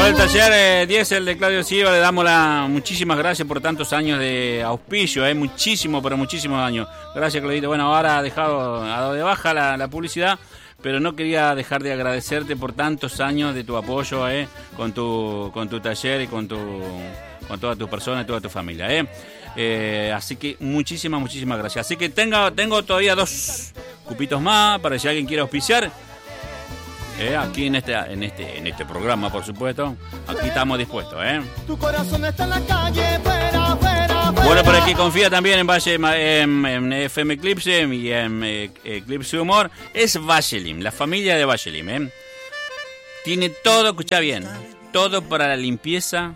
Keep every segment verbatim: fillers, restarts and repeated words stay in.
Por el taller eh, Diesel de Claudio Silva le damos la muchísimas gracias por tantos años de auspicio, eh, muchísimo, pero muchísimos años. Gracias, Claudito. Bueno, ahora ha dejado, ha dado de baja la, la publicidad, pero no quería dejar de agradecerte por tantos años de tu apoyo eh, con tu con tu taller y con tu con toda tu persona y toda tu familia. Eh. Eh, así que muchísimas, muchísimas gracias. Así que tenga, tengo todavía dos cupitos más para si alguien quiere auspiciar. Eh, aquí en este, en este, en este programa, por supuesto. Aquí estamos dispuestos, ¿eh? Tu corazón está en la calle, fuera, fuera, fuera. Bueno, pero el que confía también en Valle, en, en F M Eclipse y en eh, Eclipse Humor es Vaselim, la familia de Vaselim, ¿eh? Tiene todo, escucha bien, todo para la limpieza.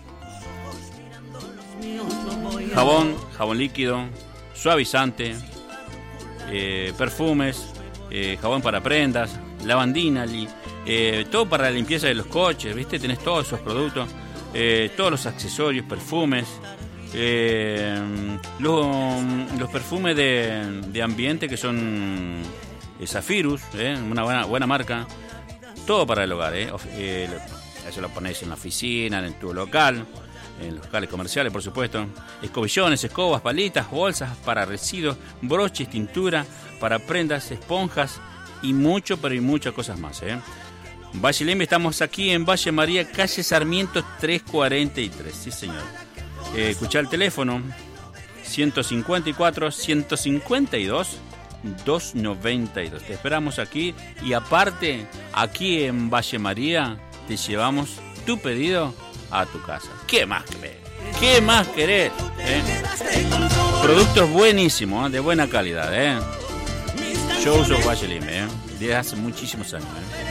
Jabón, jabón líquido, suavizante, eh, perfumes, eh, jabón para prendas, lavandina, li, eh, todo para la limpieza de los coches, ¿viste? Tenés todos esos productos, eh, todos los accesorios, perfumes, eh, los, los perfumes de, de ambiente que son eh, Zafirus, eh, una buena, buena marca, todo para el hogar, eh, eh, eso lo ponéis en la oficina, en tu local, en los locales comerciales, por supuesto. Escobillones, escobas, palitas, bolsas para residuos, broches, tintura para prendas, esponjas y mucho, pero y muchas cosas más, ¿eh? Valle, estamos aquí en Valle María, calle Sarmiento trescientos cuarenta y tres, sí señor. Eh, escuchá el teléfono ciento cincuenta y cuatro, ciento cincuenta y dos, doscientos noventa y dos. Te esperamos aquí y aparte, aquí en Valle María te llevamos tu pedido a tu casa. ¿Qué más querés? ¿Qué más querés? ¿Eh? Productos buenísimos, ¿eh? De buena calidad, ¿eh? Yo uso Vaseline, ¿eh? Desde hace muchísimos años, ¿eh?